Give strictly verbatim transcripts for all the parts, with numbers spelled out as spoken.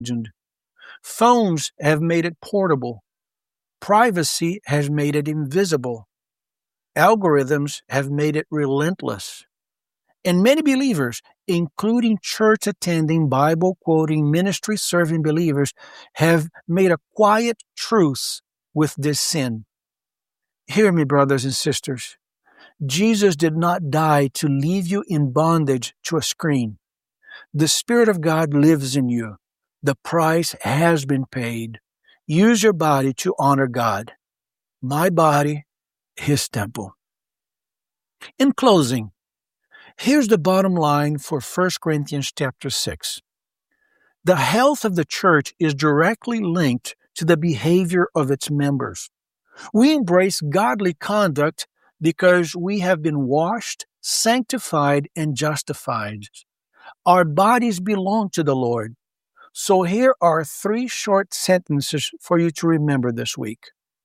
Phones have made it portable. Privacy has made it invisible. Algorithms have made it relentless. And many believers, including church-attending, Bible-quoting, ministry-serving believers, have made a quiet truce with this sin. Hear me, brothers and sisters. Jesus did not die to leave you in bondage to a screen. The Spirit of God lives in you. The price has been paid. Use your body to honor God. My body, His temple. In closing, here's the bottom line for First Corinthians chapter six. The health of the church is directly linked to the behavior of its members. We embrace godly conduct because we have been washed, sanctified, and justified. Our bodies belong to the Lord. So here are three short sentences for you to remember this week.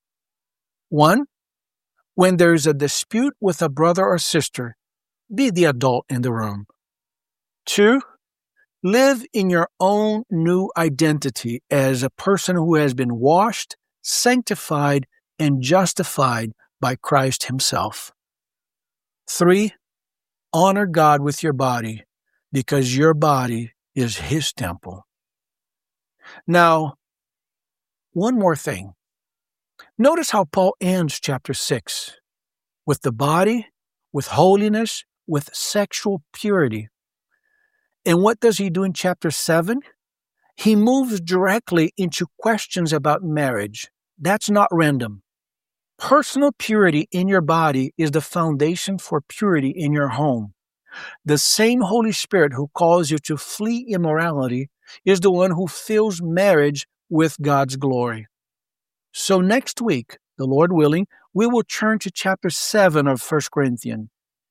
One, when there is a dispute with a brother or sister, be the adult in the room. Two, live in your own new identity as a person who has been washed, sanctified, and justified by Christ Himself. Three, honor God with your body because your body is His temple. Now, one more thing. Notice how Paul ends chapter six with the body, with holiness, with sexual purity. And what does he do in chapter seven? He moves directly into questions about marriage. That's not random. Personal purity in your body is the foundation for purity in your home. The same Holy Spirit who calls you to flee immorality is the one who fills marriage with God's glory. So next week, the Lord willing, we will turn to chapter seven of First Corinthians.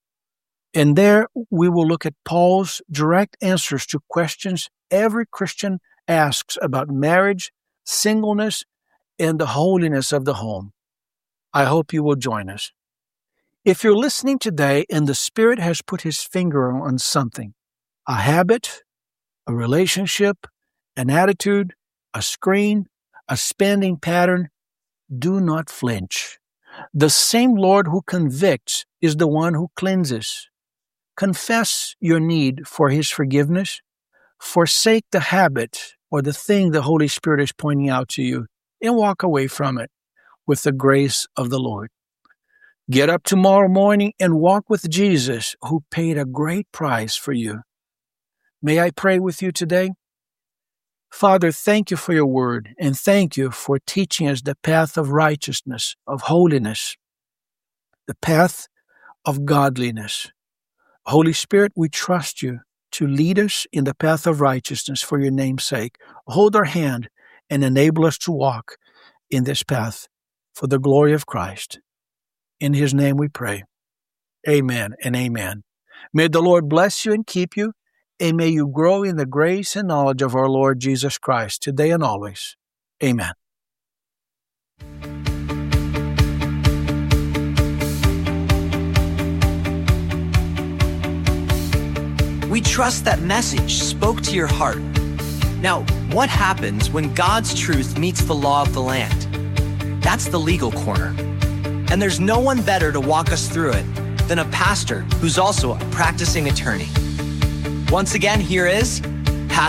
And there we will look at Paul's direct answers to questions every Christian asks about marriage, singleness, and the holiness of the home. I hope you will join us. If you're listening today and the Spirit has put His finger on something, a habit, a relationship, an attitude, a screen, a spending pattern, do not flinch. The same Lord who convicts is the one who cleanses. Confess your need for His forgiveness. Forsake the habit or the thing the Holy Spirit is pointing out to you and walk away from it with the grace of the Lord. Get up tomorrow morning and walk with Jesus, who paid a great price for you. May I pray with you today? Father, thank you for your word, and thank you for teaching us the path of righteousness, of holiness, the path of godliness. Holy Spirit, we trust you to lead us in the path of righteousness for your name's sake. Hold our hand and enable us to walk in this path for the glory of Christ. In His name we pray. Amen and amen. May the Lord bless you and keep you, and may you grow in the grace and knowledge of our Lord Jesus Christ, today and always. Amen. We trust that message spoke to your heart. Now, what happens when God's truth meets the law of the land? That's the legal corner. And there's no one better to walk us through it than a pastor who's also a practicing attorney. Once again, here is